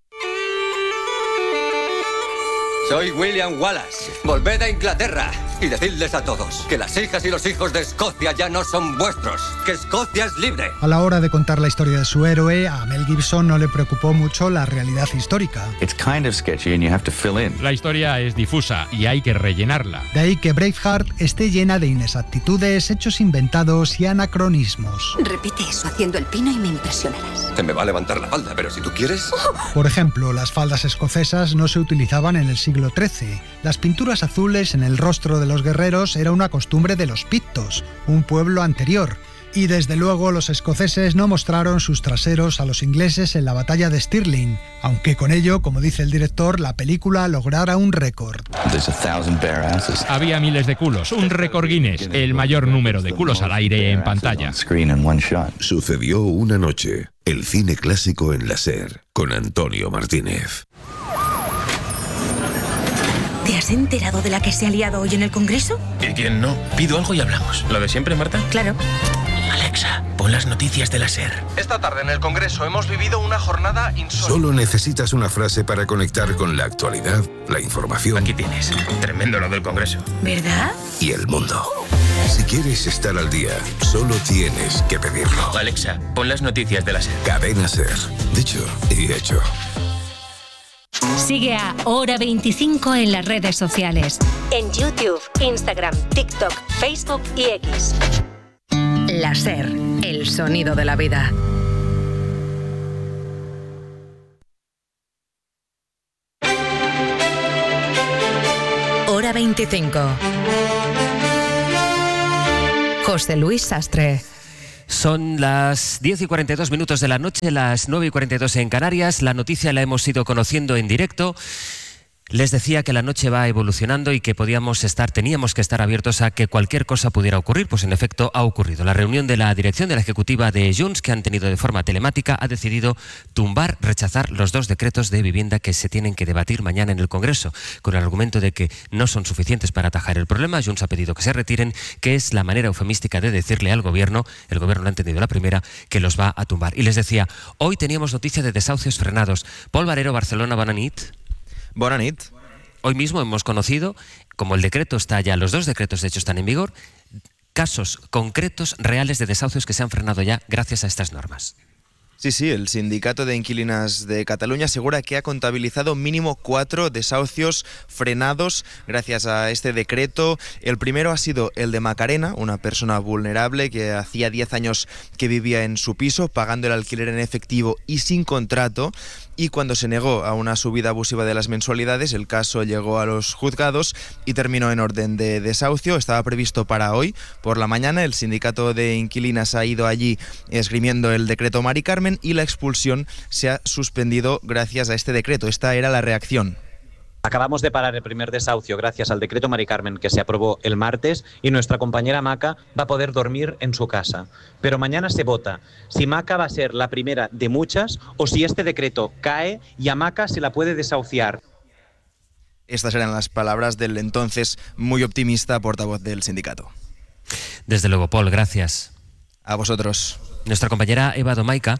Soy William Wallace. Volved a Inglaterra y decidles a todos que las hijas y los hijos de Escocia ya no son vuestros, que Escocia es libre. A la hora de contar la historia de su héroe, a Mel Gibson no le preocupó mucho la realidad histórica. It's kind of sketchy and you have to fill in. La historia es difusa y hay que rellenarla. De ahí que Braveheart esté llena de inexactitudes, hechos inventados y anacronismos. Repite eso haciendo el pino y me impresionarás. Se me va a levantar la falda, pero si tú quieres... Por ejemplo, las faldas escocesas no se utilizaban en el siglo XIII. Las pinturas azules en el rostro de los guerreros era una costumbre de los pictos, un pueblo anterior. Y desde luego los escoceses no mostraron sus traseros a los ingleses en la batalla de Stirling, aunque con ello, como dice el director, la película lograra un récord. Había miles de culos, un récord Guinness, el mayor número de culos al aire en pantalla. Sucedió una noche, el cine clásico en la SER, con Antonio Martínez. ¿Te has enterado de la que se ha liado hoy en el Congreso? ¿Y quién no? Pido algo y hablamos. ¿Lo de siempre, Marta? Claro. Alexa, pon las noticias de la SER. Esta tarde en el Congreso hemos vivido una jornada insólita. Solo necesitas una frase para conectar con la actualidad, la información. Aquí tienes. Tremendo lo del Congreso. ¿Verdad? Y el mundo. Si quieres estar al día, solo tienes que pedirlo. Alexa, pon las noticias de la SER. Cadena SER. Dicho y hecho. Sigue a Hora 25 en las redes sociales. En YouTube, Instagram, TikTok, Facebook y X. La SER, el sonido de la vida. Hora 25. José Luis Sastre. Son las 10:42 de la noche, las 9:42 en Canarias. La noticia la hemos ido conociendo en directo. Les decía que la noche va evolucionando y que teníamos que estar abiertos a que cualquier cosa pudiera ocurrir. Pues en efecto ha ocurrido. La reunión de la dirección de la ejecutiva de Junts, que han tenido de forma telemática, ha decidido rechazar los 2 decretos de vivienda que se tienen que debatir mañana en el Congreso, con el argumento de que no son suficientes para atajar el problema. Junts ha pedido que se retiren, que es la manera eufemística de decirle al gobierno, el gobierno lo ha entendido la primera, que los va a tumbar. Y les decía, hoy teníamos noticia de desahucios frenados. Pol Barero, Barcelona, bona nit. Bona nit. Hoy mismo hemos conocido, como el decreto está ya, los 2 decretos de hecho están en vigor, casos concretos, reales de desahucios que se han frenado ya gracias a estas normas. Sí, el Sindicato de Inquilinas de Cataluña asegura que ha contabilizado mínimo 4 desahucios frenados gracias a este decreto. El primero ha sido el de Macarena, una persona vulnerable que hacía 10 años que vivía en su piso, pagando el alquiler en efectivo y sin contrato. Y cuando se negó a una subida abusiva de las mensualidades, el caso llegó a los juzgados y terminó en orden de desahucio. Estaba previsto para hoy por la mañana. El Sindicato de Inquilinas ha ido allí esgrimiendo el decreto Mari Carmen y la expulsión se ha suspendido gracias a este decreto. Esta era la reacción. Acabamos de parar el primer desahucio gracias al decreto Mari Carmen que se aprobó el martes y nuestra compañera Maca va a poder dormir en su casa. Pero mañana se vota si Maca va a ser la primera de muchas o si este decreto cae y a Maca se la puede desahuciar. Estas eran las palabras del entonces muy optimista portavoz del sindicato. Desde luego, Pol, gracias. A vosotros. Nuestra compañera Eva Domaica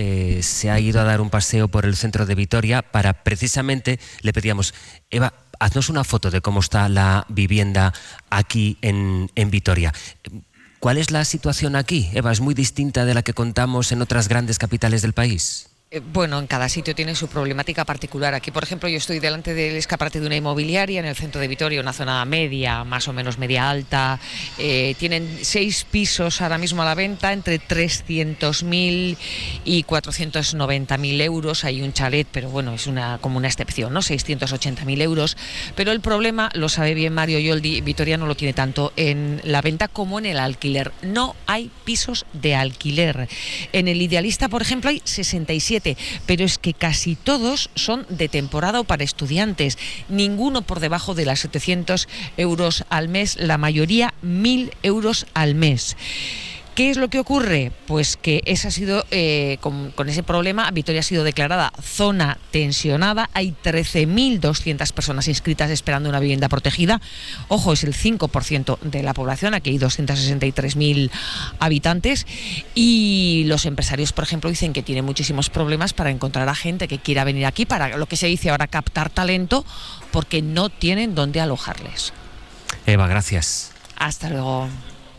se ha ido a dar un paseo por el centro de Vitoria para precisamente, le pedíamos, Eva, haznos una foto de cómo está la vivienda aquí en Vitoria. ¿Cuál es la situación aquí, Eva? ¿Es muy distinta de la que contamos en otras grandes capitales del país? Bueno, en cada sitio tiene su problemática particular. Aquí, por ejemplo, yo estoy delante del escaparate de una inmobiliaria en el centro de Vitoria, una zona media, más o menos media alta. Tienen 6 pisos ahora mismo a la venta, entre 300.000 y 490.000 euros. Hay un chalet, pero bueno, es como una excepción, ¿no? 680.000 euros. Pero el problema, lo sabe bien Mario Yoldi, Vitoria no lo tiene tanto en la venta como en el alquiler. No hay pisos de alquiler. En el Idealista, por ejemplo, hay 67 17, pero es que casi todos son de temporada o para estudiantes, ninguno por debajo de las 700 euros al mes, la mayoría 1.000 euros al mes. ¿Qué es lo que ocurre? Pues que ese ha sido, con ese problema, Vitoria ha sido declarada zona tensionada. Hay 13.200 personas inscritas esperando una vivienda protegida. Ojo, es el 5% de la población, aquí hay 263.000 habitantes. Y los empresarios, por ejemplo, dicen que tienen muchísimos problemas para encontrar a gente que quiera venir aquí, para lo que se dice ahora captar talento, porque no tienen dónde alojarles. Eva, gracias. Hasta luego.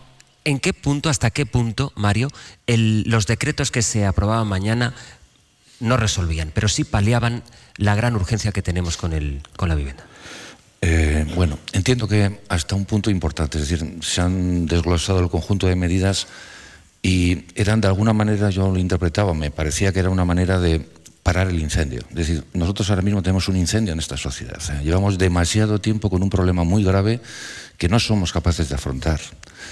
¿Hasta qué punto, Mario, los decretos que se aprobaban mañana no resolvían, pero sí paliaban la gran urgencia que tenemos con la vivienda? Bueno, entiendo que hasta un punto importante, es decir, se han desglosado el conjunto de medidas y eran de alguna manera, yo lo interpretaba, me parecía que era una manera de parar el incendio. Es decir, nosotros ahora mismo tenemos un incendio en esta sociedad. Llevamos demasiado tiempo con un problema muy grave que no somos capaces de afrontar.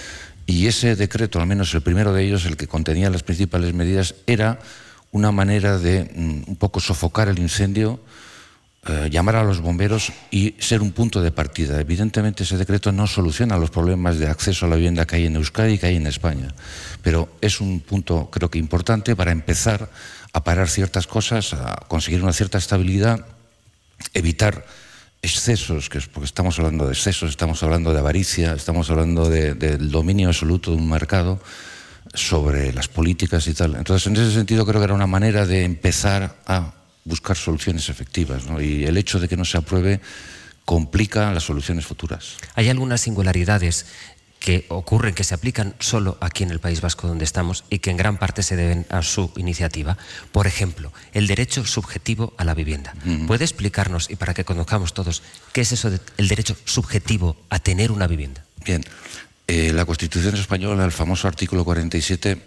Y ese decreto, al menos el primero de ellos, el que contenía las principales medidas, era una manera de un poco sofocar el incendio, llamar a los bomberos y ser un punto de partida. Evidentemente ese decreto no soluciona los problemas de acceso a la vivienda que hay en Euskadi y que hay en España, pero es un punto, creo que importante, para empezar a parar ciertas cosas, a conseguir una cierta estabilidad, evitar excesos, porque estamos hablando de excesos, estamos hablando de avaricia, estamos hablando del dominio absoluto de un mercado sobre las políticas y tal. Entonces, en ese sentido, creo que era una manera de empezar a buscar soluciones efectivas, ¿no? Y el hecho de que no se apruebe complica las soluciones futuras. Hay algunas singularidades que ocurren, que se aplican solo aquí en el País Vasco donde estamos y que en gran parte se deben a su iniciativa. Por ejemplo, el derecho subjetivo a la vivienda. ¿Puede explicarnos, y para que conozcamos todos, qué es eso del derecho subjetivo a tener una vivienda? Bien, la Constitución española, el famoso artículo 47,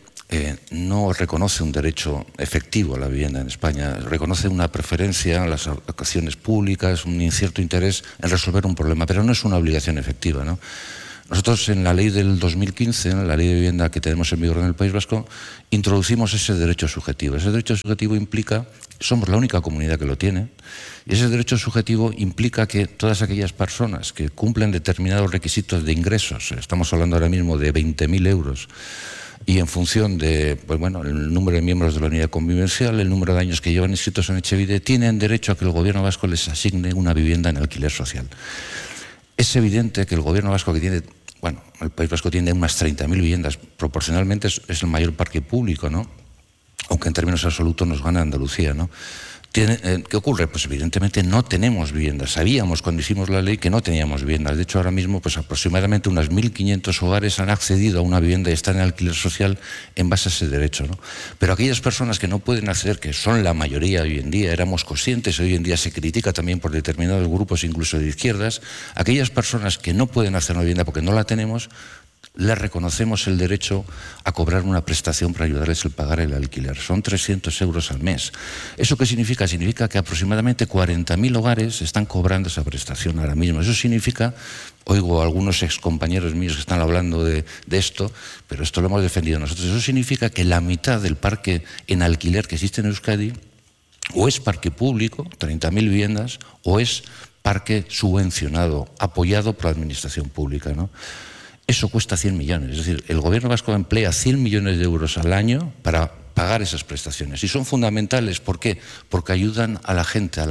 no reconoce un derecho efectivo a la vivienda en España, reconoce una preferencia a las ocasiones públicas, un incierto interés en resolver un problema, pero no es una obligación efectiva, ¿no? Nosotros en la ley del 2015, en la ley de vivienda que tenemos en vigor en el País Vasco, introducimos ese derecho subjetivo. Ese derecho subjetivo implica, somos la única comunidad que lo tiene, y ese derecho subjetivo implica que todas aquellas personas que cumplen determinados requisitos de ingresos, estamos hablando ahora mismo de 20.000 euros, y en función de el número de miembros de la unidad convivencial, el número de años que llevan inscritos en Etxebide, tienen derecho a que el gobierno vasco les asigne una vivienda en alquiler social. Es evidente que el gobierno vasco, que tiene, el País Vasco tiene unas 30.000 viviendas, proporcionalmente es el mayor parque público, ¿no? Aunque en términos absolutos nos gana Andalucía, ¿no? ¿Qué ocurre? Pues evidentemente no tenemos viviendas. Sabíamos cuando hicimos la ley que no teníamos viviendas. De hecho, ahora mismo pues aproximadamente unos 1.500 hogares han accedido a una vivienda y están en alquiler social en base a ese derecho, ¿no? Pero aquellas personas que no pueden acceder, que son la mayoría hoy en día, éramos conscientes, hoy en día se critica también por determinados grupos, incluso de izquierdas, aquellas personas que no pueden hacer una vivienda porque no la tenemos, les reconocemos el derecho a cobrar una prestación para ayudarles a pagar el alquiler. Son 300 euros al mes. ¿Eso qué significa? Significa que aproximadamente 40.000 hogares están cobrando esa prestación ahora mismo. Eso significa, oigo a algunos excompañeros míos que están hablando de esto, pero esto lo hemos defendido nosotros. Eso significa que la mitad del parque en alquiler que existe en Euskadi o es parque público, 30.000 viviendas, o es parque subvencionado, apoyado por la administración pública, ¿no? Eso cuesta 100 millones. Es decir, el gobierno vasco emplea 100 millones de euros al año para pagar esas prestaciones. Y son fundamentales. ¿Por qué? Porque ayudan a la gente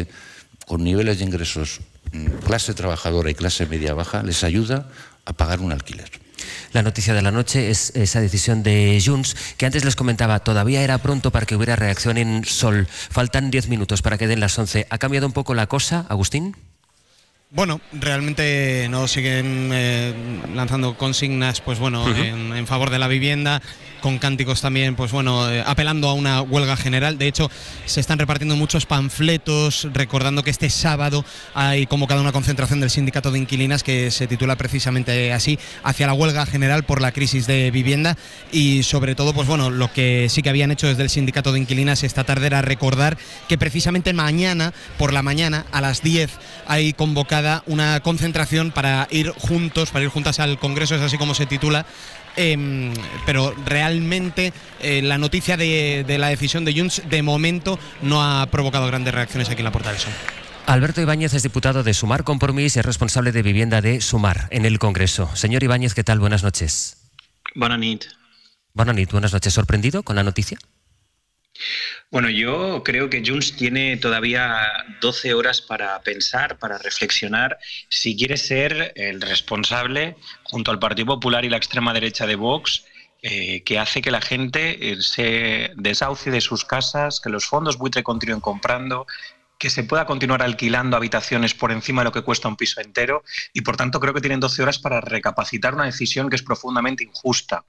con niveles de ingresos, clase trabajadora y clase media-baja, les ayuda a pagar un alquiler. La noticia de la noche es esa decisión de Junts, que antes les comentaba, todavía era pronto para que hubiera reacción en Sol. Faltan 10 minutos para que den las 11. ¿Ha cambiado un poco la cosa, Agustín? Bueno, realmente no siguen lanzando consignas, en favor de la vivienda, con cánticos también, apelando a una huelga general. De hecho, se están repartiendo muchos panfletos recordando que este sábado hay convocada una concentración del sindicato de inquilinas que se titula precisamente así, hacia la huelga general por la crisis de vivienda. Y sobre todo, lo que sí que habían hecho desde el sindicato de inquilinas esta tarde era recordar que precisamente mañana, por la mañana, a las 10, hay convocada una concentración para ir juntas al Congreso, es así como se titula, pero realmente la noticia de la decisión de Junts de momento no ha provocado grandes reacciones aquí en la Puerta del Sol. Alberto Ibáñez es diputado de Sumar Compromís y es responsable de vivienda de Sumar en el Congreso. Señor Ibáñez, ¿qué tal? Buenas noches. Buenas noches. Buenas noches. ¿Sorprendido con la noticia? Bueno, yo creo que Junts tiene todavía 12 horas para pensar, para reflexionar, si quiere ser el responsable, junto al Partido Popular y la extrema derecha de Vox, que hace que la gente se desahucie de sus casas, que los fondos buitre continúen comprando, que se pueda continuar alquilando habitaciones por encima de lo que cuesta un piso entero, y por tanto creo que tienen 12 horas para recapacitar una decisión que es profundamente injusta.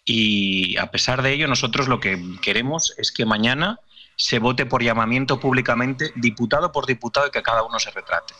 Y a pesar de ello, nosotros lo que queremos es que mañana se vote por llamamiento públicamente, diputado por diputado, y que cada uno se retrate.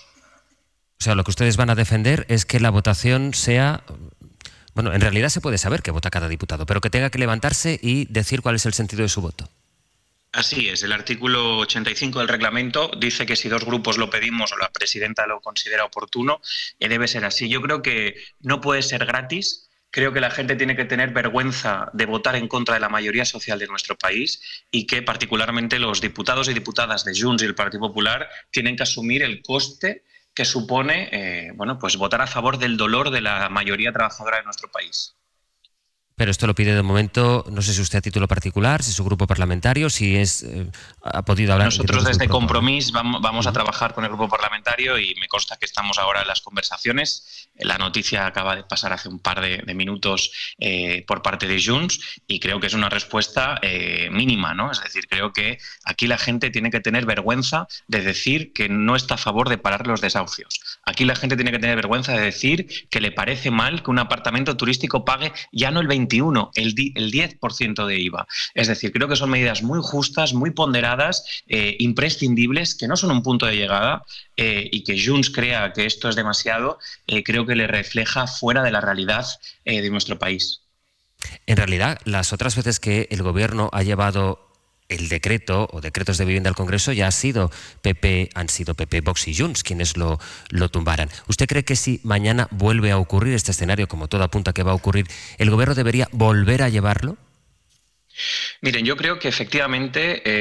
O sea, lo que ustedes van a defender es que la votación sea... Bueno, en realidad se puede saber que vota cada diputado, pero que tenga que levantarse y decir cuál es el sentido de su voto. Así es, el artículo 85 del reglamento dice que si dos grupos lo pedimos o la presidenta lo considera oportuno, debe ser así. Yo creo que no puede ser gratis. Creo que la gente tiene que tener vergüenza de votar en contra de la mayoría social de nuestro país, y que particularmente los diputados y diputadas de Junts y el Partido Popular tienen que asumir el coste que supone pues votar a favor del dolor de la mayoría trabajadora de nuestro país. Pero esto lo pide de momento, no sé si usted a título particular, si su grupo parlamentario, si ha podido hablar... Nosotros desde Compromís vamos a trabajar con el grupo parlamentario y me consta que estamos ahora en las conversaciones. La noticia acaba de pasar hace un par de minutos por parte de Junts, y creo que es una respuesta mínima, ¿no? Es decir, creo que aquí la gente tiene que tener vergüenza de decir que no está a favor de parar los desahucios. Aquí la gente tiene que tener vergüenza de decir que le parece mal que un apartamento turístico pague ya no el 21%, el 10% de IVA. Es decir, creo que son medidas muy justas, muy ponderadas, imprescindibles, que no son un punto de llegada, y que Junts crea que esto es demasiado, creo que le refleja fuera de la realidad de nuestro país. En realidad, las otras veces que el Gobierno ha llevado el decreto o decretos de vivienda al Congreso han sido PP, Vox y Junts quienes lo tumbaran. ¿Usted cree que si mañana vuelve a ocurrir este escenario, como todo apunta que va a ocurrir, el Gobierno debería volver a llevarlo? Miren, yo creo que efectivamente